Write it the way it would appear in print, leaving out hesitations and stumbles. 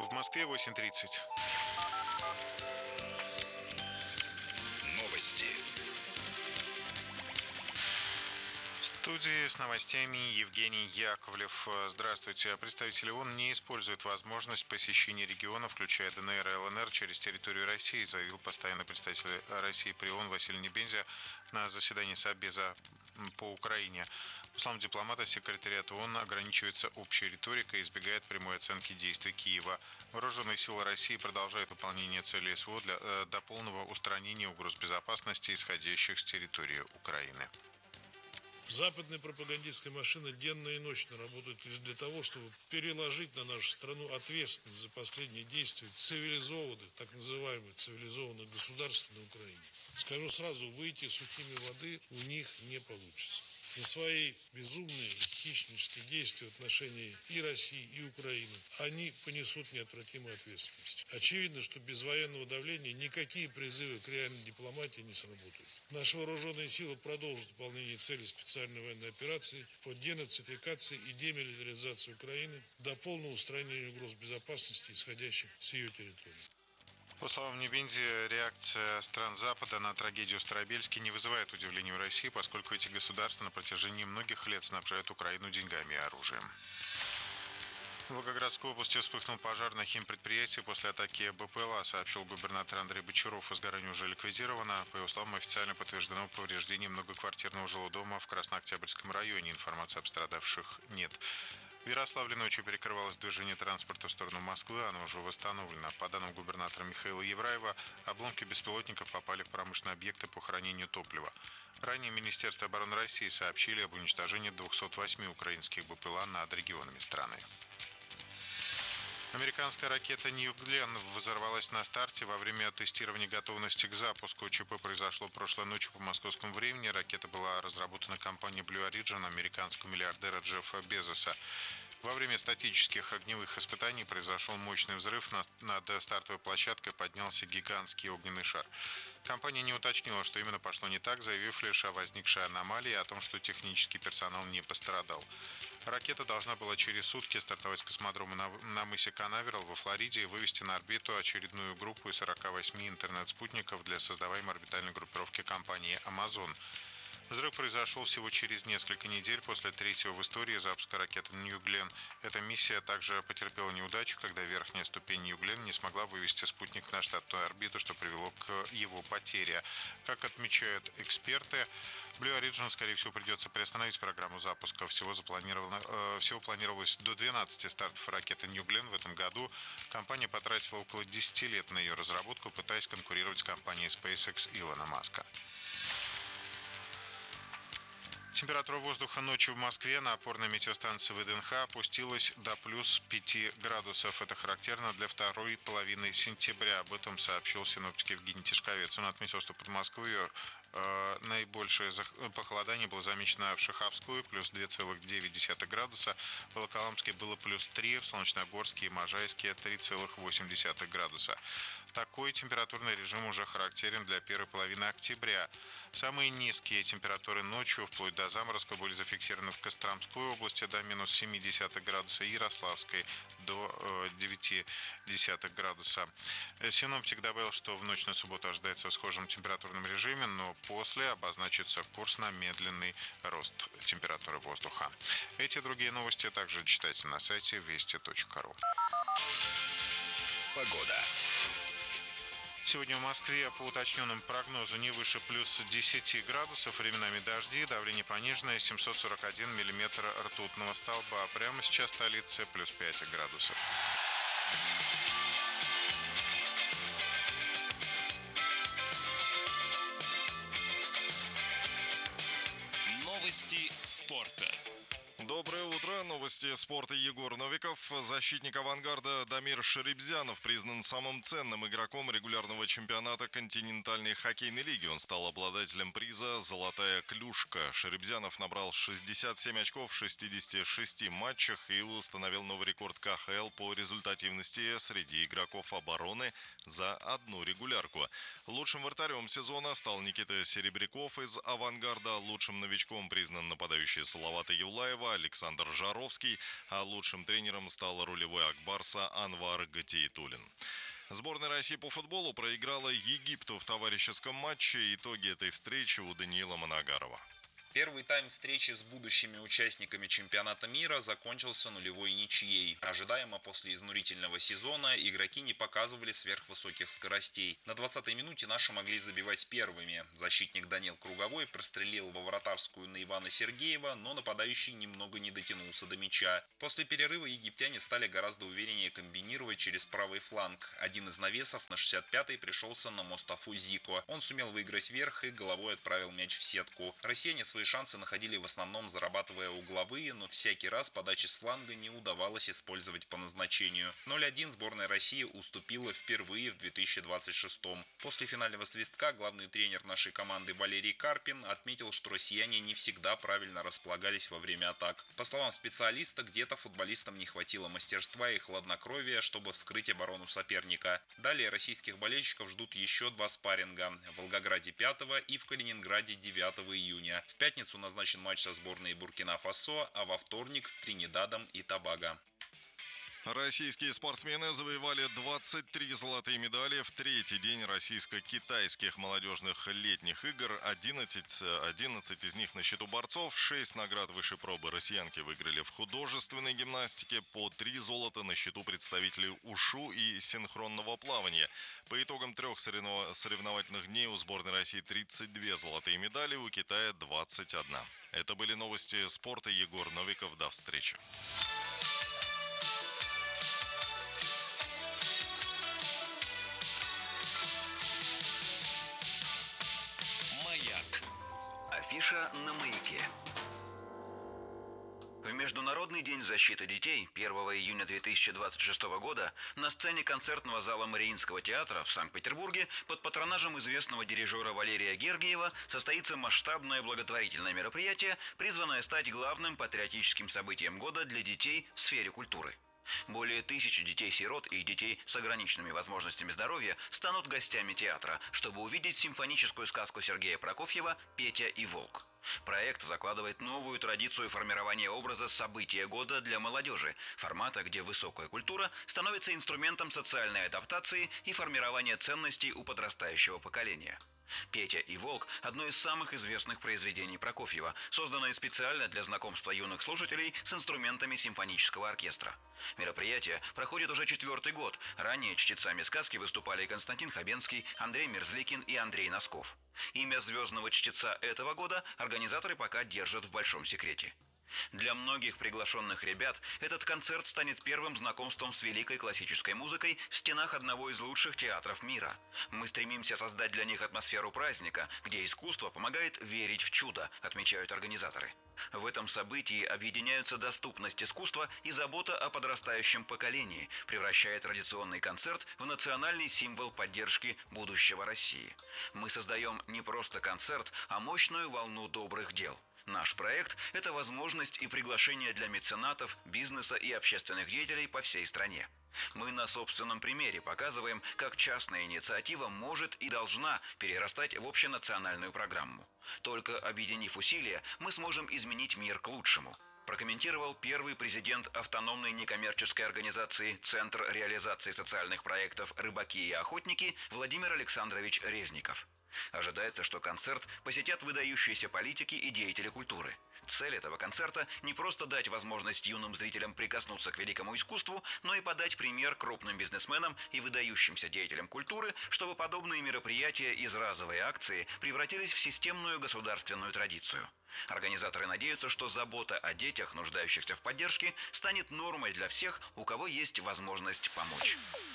В Москве 8:30. Новости. В студии с новостями Евгений Яковлев. Здравствуйте. Представитель ООН не использует возможность посещения региона, включая ДНР и ЛНР, через территорию России, заявил постоянный представитель России при ООН Василий Небензя на заседании Совбеза по Украине. По словам дипломата, секретариат ООН ограничивается общей риторикой и избегает прямой оценки действий Киева. Вооруженные силы России продолжают выполнение целей СВО до полного устранения угроз безопасности, исходящих с территории Украины. Западная пропагандистская машина денно и ночно работает лишь для того, чтобы переложить на нашу страну ответственность за последние действия цивилизованных, так называемых цивилизованных государств на Украине. Скажу сразу, выйти сухими воды у них не получится. За свои безумные хищнические действия в отношении и России, и Украины они понесут неотвратимую ответственность. Очевидно, что без военного давления никакие призывы к реальной дипломатии не сработают. Наши вооруженные силы продолжат выполнение целей специальной военной операции по денацификации и демилитаризации Украины до полного устранения угроз безопасности, исходящих с ее территории. По словам Небензи, реакция стран Запада на трагедию в Старобельске не вызывает удивления у России, поскольку эти государства на протяжении многих лет снабжают Украину деньгами и оружием. В Волгоградской области вспыхнул пожар на химпредприятии после атаки БПЛА, сообщил губернатор Андрей Бочаров. Возгорание уже ликвидировано. По его словам, официально подтверждено повреждение многоквартирного жилого дома в Краснооктябрьском районе. Информации о пострадавших нет. В Ярославле ночью перекрывалось движение транспорта в сторону Москвы, оно уже восстановлено. По данным губернатора Михаила Евраева, обломки беспилотников попали в промышленные объекты по хранению топлива. Ранее Министерство обороны России сообщили об уничтожении 208 украинских БПЛА над регионами страны. Американская ракета New Glenn взорвалась на старте во время тестирования готовности к запуску. ЧП произошло прошлой ночью по московскому времени. Ракета была разработана компанией Blue Origin американского миллиардера Джеффа Безоса. Во время статических огневых испытаний произошел мощный взрыв. Над стартовой площадкой поднялся гигантский огненный шар. Компания не уточнила, что именно пошло не так, заявив лишь о возникшей аномалии и о том, что технический персонал не пострадал. Ракета должна была через сутки стартовать с космодрома на мысе Канаверал во Флориде и вывести на орбиту очередную группу из 48 интернет-спутников для создаваемой орбитальной группировки компании «Амазон». Взрыв произошел всего через несколько недель после третьего в истории запуска ракеты New Glenn. Эта миссия также потерпела неудачу, когда верхняя ступень New Glenn не смогла вывести спутник на штатную орбиту, что привело к его потере. Как отмечают эксперты, Blue Origin, скорее всего, придется приостановить программу запуска. Всего планировалось до 12 стартов ракеты New Glenn в этом году. Компания потратила около 10 лет на ее разработку, пытаясь конкурировать с компанией SpaceX Илона Маска. Температура воздуха ночью в Москве на опорной метеостанции ВДНХ опустилась до плюс 5 градусов. Это характерно для второй половины сентября. Об этом сообщил синоптик Евгений Тишковец. Он отметил, что под Москвой наибольшее похолодание было замечено в Шаховской, плюс 2,9 градуса. В Волоколамске было плюс 3, в Солнечногорске и Можайске 3,8 градуса. Такой температурный режим уже характерен для первой половины октября. Самые низкие температуры ночью, вплоть до заморозка, были зафиксированы в Костромской области до минус 0,7 градуса и Ярославской до 0,9 градуса. Синоптик добавил, что в ночь на субботу ожидается в схожем температурном режиме, но после обозначится курс на медленный рост температуры воздуха. Эти и другие новости также читайте на сайте вести.ру. Погода. Сегодня в Москве по уточненному прогнозу не выше плюс 10 градусов, временами дожди, давление пониженное 741 миллиметр ртутного столба. Прямо сейчас в столице плюс 5 градусов. Новости спорта. Доброе утро. Новости спорта. Егор Новиков. Защитник «Авангарда» Дамир Шарибзянов признан самым ценным игроком регулярного чемпионата континентальной хоккейной лиги. Он стал обладателем приза «Золотая клюшка». Шарибзянов набрал 67 очков в 66 матчах и установил новый рекорд КХЛ по результативности среди игроков обороны за одну регулярку. Лучшим вратарем сезона стал Никита Серебряков из «Авангарда». Лучшим новичком признан нападающий Салавата Юлаева. Александр Жаровский, а лучшим тренером стал рулевой Акбарса Анвар Гатиетуллин. Сборная России по футболу проиграла Египту в товарищеском матче. Итоги этой встречи у Даниила Манагарова. Первый тайм встречи с будущими участниками чемпионата мира закончился нулевой ничьей. Ожидаемо после изнурительного сезона игроки не показывали сверхвысоких скоростей. На 20-й минуте наши могли забивать первыми. Защитник Данил Круговой прострелил во вратарскую на Ивана Сергеева, но нападающий немного не дотянулся до мяча. После перерыва египтяне стали гораздо увереннее комбинировать через правый фланг. Один из навесов на 65-й пришелся на Мустафу Зико. Он сумел выиграть верх и головой отправил мяч в сетку. Россияне свои шансы находили в основном зарабатывая угловые, но всякий раз подачи с фланга не удавалось использовать по назначению. 0-1 сборная России уступила впервые в 2026-м. После финального свистка главный тренер нашей команды Валерий Карпин отметил, что россияне не всегда правильно располагались во время атак. По словам специалиста, где-то футболистам не хватило мастерства и хладнокровия, чтобы вскрыть оборону соперника. Далее российских болельщиков ждут еще два спарринга – в Волгограде 5 и в Калининграде 9 июня. В пятницу назначен матч со сборной Буркина-Фасо, а во вторник с Тринидадом и Тобаго. Российские спортсмены завоевали 23 золотые медали в третий день российско-китайских молодежных летних игр. 11 из них на счету борцов, 6 наград выше пробы россиянки выиграли в художественной гимнастике, по 3 золота на счету представителей ушу и синхронного плавания. По итогам 3 соревновательных дней у сборной России 32 золотые медали, у Китая 21. Это были новости спорта. Егор Новиков. До встречи. Афиша на маяке. В Международный день защиты детей 1 июня 2026 года на сцене концертного зала Мариинского театра в Санкт-Петербурге под патронажем известного дирижера Валерия Гергиева состоится масштабное благотворительное мероприятие, призванное стать главным патриотическим событием года для детей в сфере культуры. Более 1000 детей-сирот и детей с ограниченными возможностями здоровья станут гостями театра, чтобы увидеть симфоническую сказку Сергея Прокофьева «Петя и волк». Проект закладывает новую традицию формирования образа события года для молодежи, формата, где высокая культура становится инструментом социальной адаптации и формирования ценностей у подрастающего поколения. «Петя и волк» – одно из самых известных произведений Прокофьева, созданное специально для знакомства юных слушателей с инструментами симфонического оркестра. Мероприятие проходит уже 4-й год. Ранее чтецами сказки выступали Константин Хабенский, Андрей Мерзликин и Андрей Носков. Имя звездного чтеца этого года организаторы пока держат в большом секрете. Для многих приглашенных ребят этот концерт станет первым знакомством с великой классической музыкой в стенах одного из лучших театров мира. Мы стремимся создать для них атмосферу праздника, где искусство помогает верить в чудо, отмечают организаторы. В этом событии объединяются доступность искусства и забота о подрастающем поколении, превращая традиционный концерт в национальный символ поддержки будущего России. Мы создаем не просто концерт, а мощную волну добрых дел. Наш проект – это возможность и приглашение для меценатов, бизнеса и общественных деятелей по всей стране. Мы на собственном примере показываем, как частная инициатива может и должна перерастать в общенациональную программу. Только объединив усилия, мы сможем изменить мир к лучшему, прокомментировал первый президент автономной некоммерческой организации «Центр реализации социальных проектов «Рыбаки и охотники» Владимир Александрович Резников. Ожидается, что концерт посетят выдающиеся политики и деятели культуры. Цель этого концерта – не просто дать возможность юным зрителям прикоснуться к великому искусству, но и подать пример крупным бизнесменам и выдающимся деятелям культуры, чтобы подобные мероприятия из разовой акции превратились в системную государственную традицию. Организаторы надеются, что забота о детях, нуждающихся в поддержке, станет нормой для всех, у кого есть возможность помочь.